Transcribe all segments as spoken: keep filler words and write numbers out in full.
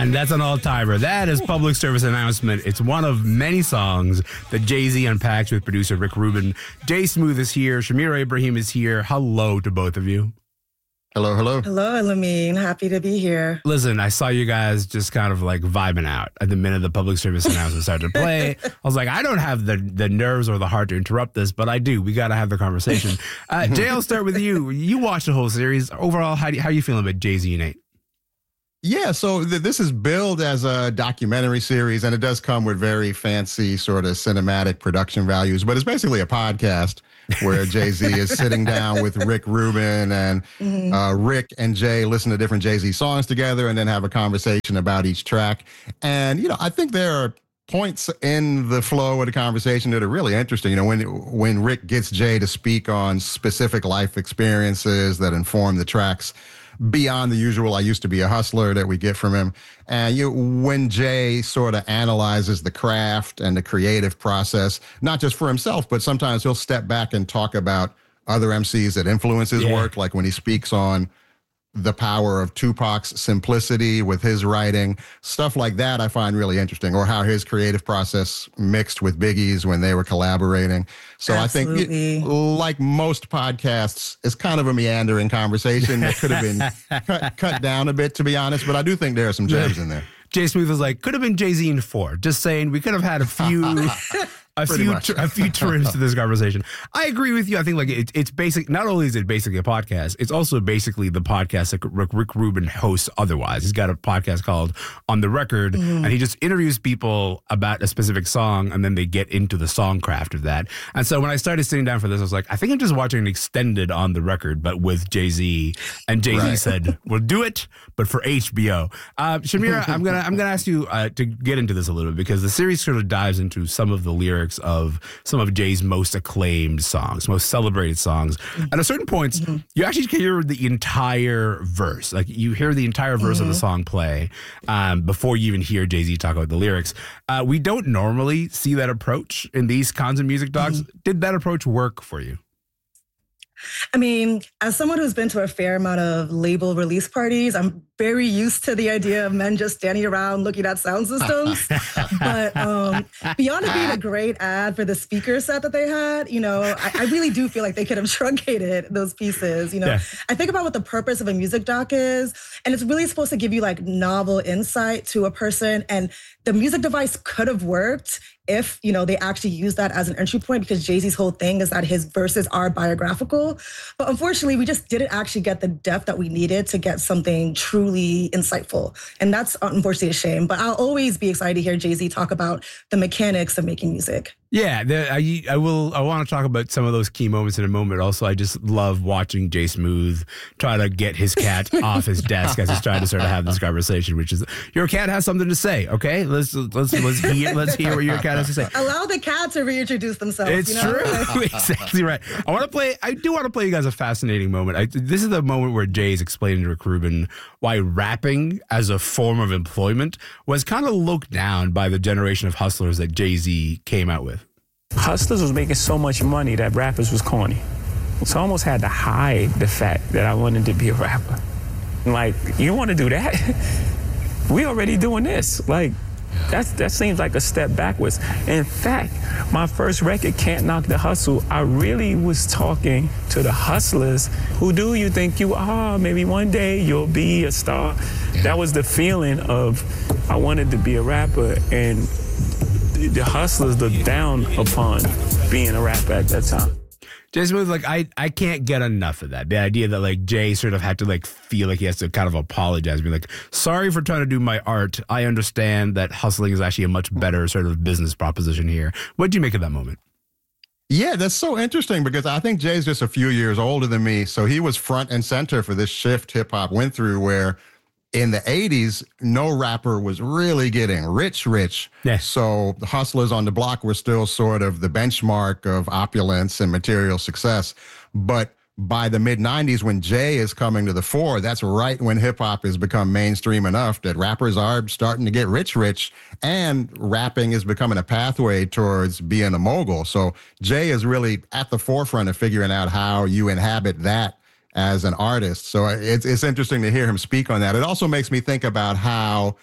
on. That's an all-timer. That is public service announcement. It's one of many songs that Jay-Z unpacks with producer Rick Rubin. Jay Smooth is here. Shamira Ibrahim is here. Hello to both of you. Hello, hello. Hello, Lamine. Happy to be here. Listen, I saw you guys just kind of like vibing out at the minute the public service announcement started to play. I was like, I don't have the, the nerves or the heart to interrupt this, but I do. We got to have the conversation. Uh, Jay, I'll start with you. You watched the whole series. Overall, how, do you, how are you feeling about Jay-Z and Nate? Yeah, so th- this is billed as a documentary series, and it does come with very fancy sort of cinematic production values, but it's basically a podcast where Jay-Z is sitting down with Rick Rubin, and mm-hmm. uh, Rick and Jay listen to different Jay-Z songs together and then have a conversation about each track. And, you know, I think there are points in the flow of the conversation that are really interesting. You know, when when Rick gets Jay to speak on specific life experiences that inform the tracks, beyond the usual, I used to be a hustler that we get from him. And you, when Jay sort of analyzes the craft and the creative process, not just for himself, but sometimes he'll step back and talk about other M Cs that influence his yeah. work, like when he speaks on the power of Tupac's simplicity with his writing, stuff like that I find really interesting, or how his creative process mixed with Biggie's when they were collaborating. So Absolutely. I think, like most podcasts, it's kind of a meandering conversation that could have been cut, cut down a bit, to be honest, but I do think there are some gems in there. Jay Smooth was like, could have been Jay-Z in four. Just saying, we could have had a few... A few, tr- a few trims to this conversation. I agree with you. I think like it, it's basic. Not only is it basically a podcast, it's also basically the podcast that Rick, Rick Rubin hosts otherwise. He's got a podcast called On the Record, mm. and he just interviews people about a specific song, and then they get into the song craft of that. And so when I started sitting down for this, I was like, I think I'm just watching an extended On the Record, but with Jay-Z. And Jay-Z right. said, we'll do it, but for H B O. Uh, Shamira, I'm gonna I'm gonna ask you uh, to get into this a little bit, because the series sort of dives into some of the lyrics of some of Jay's most acclaimed songs, most celebrated songs. At a certain point, mm-hmm. you actually hear the entire verse. Like you hear the entire verse mm-hmm. of the song play um, before you even hear Jay-Z talk about the lyrics. Uh, we don't normally see that approach in these kinds of music docs. Mm-hmm. Did that approach work for you? I mean, as someone who's been to a fair amount of label release parties, I'm very used to the idea of men just standing around looking at sound systems. But um, beyond it being a great ad for the speaker set that they had, you know, I, I really do feel like they could have truncated those pieces. You know, yeah. I think about what the purpose of a music doc is, and it's really supposed to give you like novel insight to a person. And the music device could have worked if, you know, they actually use that as an entry point, because Jay-Z's whole thing is that his verses are biographical. But unfortunately, we just didn't actually get the depth that we needed to get something truly insightful. And that's unfortunately a shame. But I'll always be excited to hear Jay-Z talk about the mechanics of making music. Yeah, the, I, I will. I want to talk about some of those key moments in a moment. Also, I just love watching Jay Smooth try to get his cat off his desk as he's trying to sort of have this conversation, which is, your cat has something to say. Okay, let's let's let's hear let's hear what your cat has to say. Allow the cat to reintroduce themselves. It's you know? true, exactly right. I want to play. I do want to play you guys a fascinating moment. I, this is the moment where Jay is explaining to Rick Rubin why rapping as a form of employment was kind of looked down by the generation of hustlers that Jay-Z came out with. Hustlers was making so much money that rappers was corny. So I almost had to hide the fact that I wanted to be a rapper. Like, you want to do that? We already doing this. Like, that's, that seems like a step backwards. In fact, my first record, Can't Knock the Hustle, I really was talking to the hustlers. Who do you think you are? Maybe one day you'll be a star. Yeah. That was the feeling of, I wanted to be a rapper, and the hustlers looked down upon being a rapper at that time. Jay Smooth, like, I, I can't get enough of that. The idea that, like, Jay sort of had to, like, feel like he has to kind of apologize. Be like, sorry for trying to do my art. I understand that hustling is actually a much better sort of business proposition here. What did you make of that moment? Yeah, that's so interesting, because I think Jay's just a few years older than me. So he was front and center for this shift hip hop went through, where in the eighties, no rapper was really getting rich, rich. Yeah. So the hustlers on the block were still sort of the benchmark of opulence and material success. But by the mid nineties, when Jay is coming to the fore, that's right when hip hop has become mainstream enough that rappers are starting to get rich, rich, and rapping is becoming a pathway towards being a mogul. So Jay is really at the forefront of figuring out how you inhabit that as an artist. So it's it's interesting to hear him speak on that. It also makes me think about how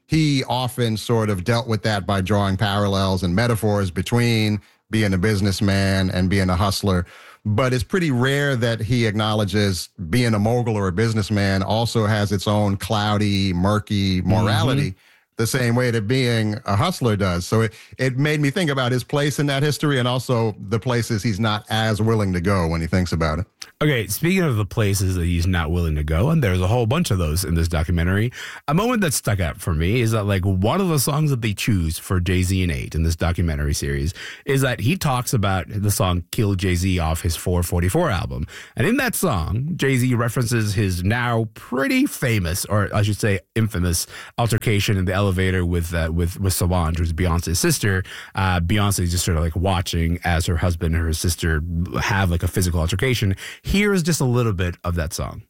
he often sort of dealt with that by drawing parallels and metaphors between being a businessman and being a hustler. But it's pretty rare that he acknowledges being a mogul or a businessman also has its own cloudy, murky morality. Mm-hmm. The same way that being a hustler does. So it, it made me think about his place in that history and also the places he's not as willing to go when he thinks about it. Okay, speaking of the places that he's not willing to go, and there's a whole bunch of those in this documentary, a moment that stuck out for me is that, like, one of the songs that they choose for Jay-Z and eight in this documentary series is that he talks about the song Kill Jay-Z off his four forty-four album. And in that song, Jay-Z references his now pretty famous, or I should say infamous, altercation in the elevator with uh, with, with Solange, who's Beyonce's sister. Uh, Beyonce is just sort of like watching as her husband and her sister have like a physical altercation. Here's just a little bit of that song.